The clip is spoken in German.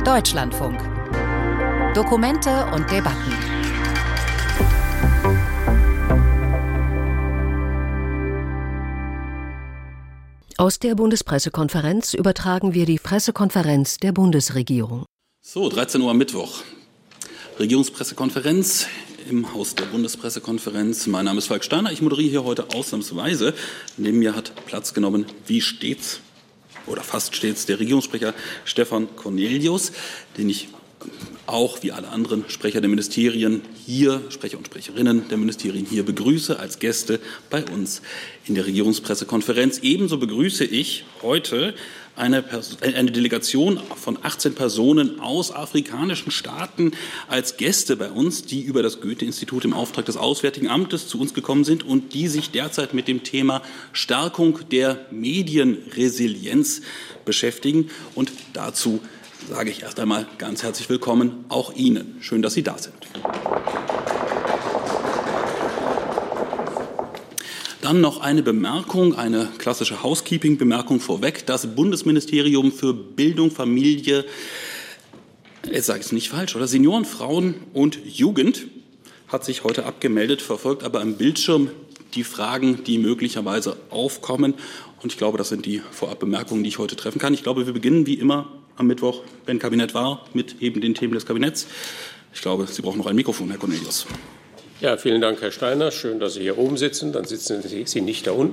Deutschlandfunk. Dokumente und Debatten. Aus der Bundespressekonferenz übertragen wir die Pressekonferenz der Bundesregierung. So, 13 Uhr am Mittwoch. Regierungspressekonferenz im Haus der Bundespressekonferenz. Mein Name ist Falk Steiner. Ich moderiere hier heute ausnahmsweise. Neben mir hat Platz genommen, wie stets oder fast stets, der Regierungssprecher Stefan Cornelius, den ich auch wie alle anderen Sprecher der Ministerien hier, Sprecher und Sprecherinnen der Ministerien hier begrüße als Gäste bei uns in der Regierungspressekonferenz. Ebenso begrüße ich heute eine Delegation von 18 Personen aus afrikanischen Staaten als Gäste bei uns, die über das Goethe-Institut im Auftrag des Auswärtigen Amtes zu uns gekommen sind und die sich derzeit mit dem Thema Stärkung der Medienresilienz beschäftigen. Und dazu sage ich erst einmal ganz herzlich willkommen auch Ihnen. Schön, dass Sie da sind. Dann noch eine Bemerkung, eine klassische Housekeeping-Bemerkung vorweg. Das Bundesministerium für Bildung, Familie, jetzt sage ich es nicht falsch, oder Senioren, Frauen und Jugend hat sich heute abgemeldet, verfolgt aber am Bildschirm die Fragen, die möglicherweise aufkommen. Und ich glaube, das sind die Vorabbemerkungen, die ich heute treffen kann. Ich glaube, wir beginnen wie immer am Mittwoch, wenn Kabinett war, mit eben den Themen des Kabinetts. Ich glaube, Sie brauchen noch ein Mikrofon, Herr Cornelius. Ja, vielen Dank, Herr Steiner. Schön, dass Sie hier oben sitzen. Dann sitzen Sie nicht da unten.